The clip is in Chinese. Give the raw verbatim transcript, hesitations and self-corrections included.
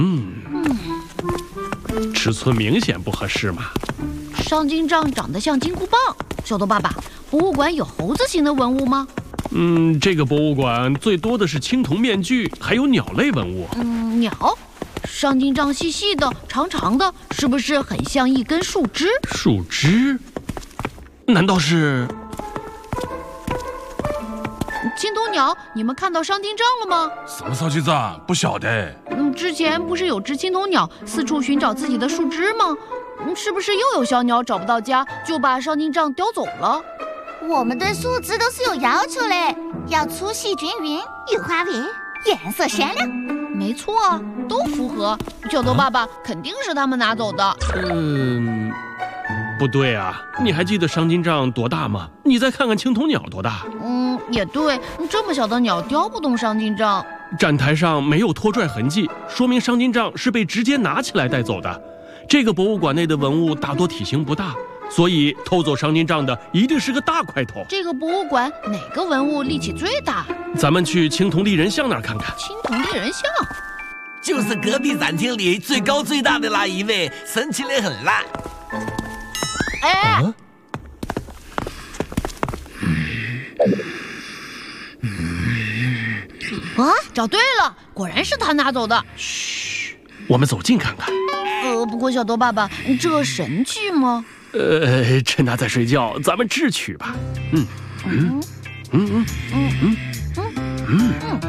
嗯，尺寸明显不合适嘛。 伤筋杖长得像金箍棒。小豆爸爸，博物馆有猴子形的文物吗？ 嗯，这个博物馆最多的是青铜面具，还有鸟类文物。 嗯，鸟。伤筋杖细细的、长长的，是不是很像一根树枝？ 树枝？难道是？ 青铜鸟，你们看到伤筋杖了吗？ 什么伤筋杖？不晓得。 嗯，之前不是有只青铜鸟四处寻找自己的树枝吗？嗯，是不是又有小鸟找不到家，就把伤筋杖叼走了？ 我们对树枝都是有要求嘞，要粗细均匀，有花纹，颜色鲜亮。 没错啊，都符合。小豆爸爸肯定是他们拿走的。 嗯，不对啊，你还记得伤筋杖多大吗？你再看看青铜鸟多大。 嗯，也对，这么小的鸟叼不动伤筋杖。 展台上没有拖拽痕迹，说明伤筋杖是被直接拿起来带走的。这个博物馆内的文物大多体型不大，所以偷走伤筋杖的一定是个大块头。 这个博物馆哪个文物力气最大？ 咱们去青铜立人像那儿看看。 青铜立人像就是隔壁展厅里最高最大的那一位，神奇的很啦。 哎。 啊啊，找对了，果然是他拿走的。 嘘，我们走近看看。 呃，不过小豆爸爸，这神器吗？ 呃，趁他在睡觉，咱们智取吧。嗯嗯嗯嗯嗯嗯嗯。